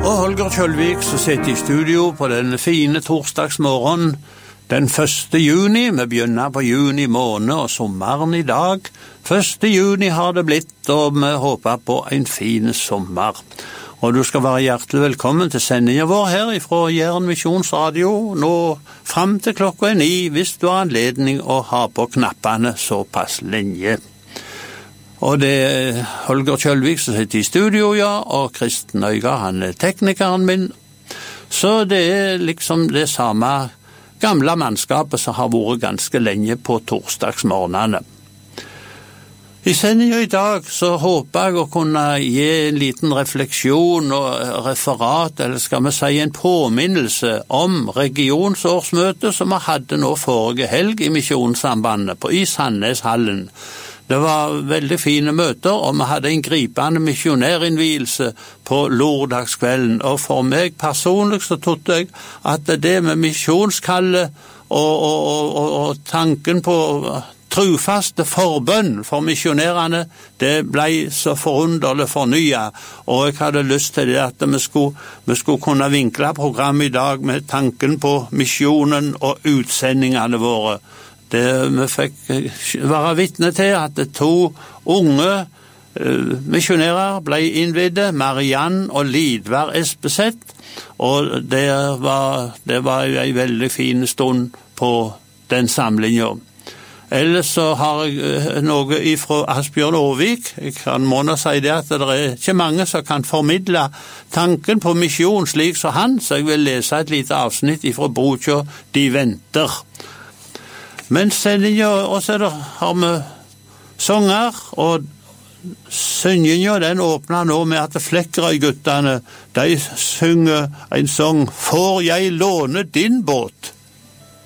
Og Holger Kjølvik som sitter i studio på den fine torsdagsmorgen den 1. juni. Vi begynner på juni måned og sommeren i dag. 1. juni har det blitt, og vi håper på en fin sommer. Og du skal være hjertelig velkommen til sendingen vår her fra Jæren Misjonsradio, nå frem til klokka 9, hvis du har anledning å ha på knappene såpass lenge. Og det er Holger Kjølvik som sitter i studio, ja, og Kristen Øyga, han er teknikeren min. Så det er liksom det samme gamle mannskapet som har vært ganske lenge på torsdagsmorgenene. I sendingen i dag så håper jeg å kunne gi en liten refleksjon og referat, eller skal vi si en påminnelse om regionsårsmøtet som vi hadde nå forrige helg i Misjonssambandet i Sandneshallen. Det var veldig fine møter, og vi hadde en gripende misjonærinnvielse på lordagskvelden. Og for meg personlig så trodde jeg at det med misjonskallet og tanken på trufaste forbønn for misjonærene, det ble så forunderlig fornyet. Og jeg hadde lyst til det at vi skulle kunne vinkle programmet i dag med tanken på misjonen og utsendingene våre. Vi fikk være vitne til at 2 unge misjonærer ble innvidde, Marianne og Lidvar Espeseth, og det var en veldig fin stund på den samlingen. Ellers så har jeg noe fra Asbjørn Aarvik. Jeg må nå si det at det er ikke mange som kan formidle tanken på misjon slik som han, så jeg vil lese et lite avsnitt fra boka «De venter». Men sendingen, og så har vi sanger, og syngingen den åpner nå med at Flekkerøy-guttene, de synger en sang «Får jeg låne din båt?»